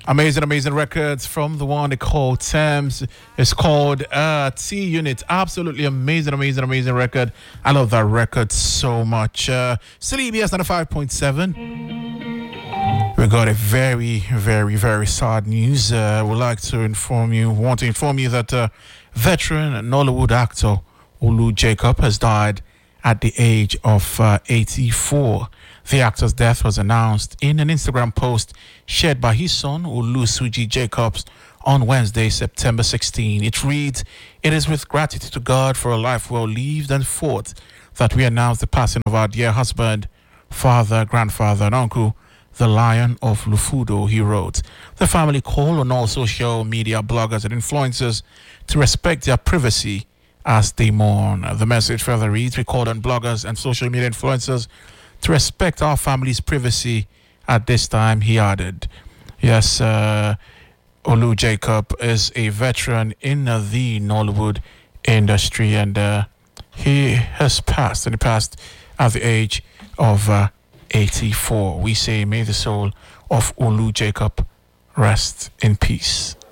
Amazing records from the one they call Thames. It's called T Unit. Absolutely amazing record. I love that record so much. Still EBS 95.7. We got a very sad news. We'd like to want to inform you that veteran Nollywood actor Olu Jacob has died at the age of 84. The actor's death was announced in an Instagram post shared by his son, Olusuji Jacobs, on Wednesday, September 16. It reads, "It is with gratitude to God for a life well lived and fought that we announce the passing of our dear husband, father, grandfather, and uncle, the Lion of Lufudo," he wrote. The family call on all social media bloggers and influencers to respect their privacy as they mourn. The message further reads, "We call on bloggers and social media influencers to respect our family's privacy at this time," he added. Yes, Olu Jacob is a veteran in the Nollywood industry, and he has passed, at the age of 84. We say, may the soul of Olu Jacob rest in peace.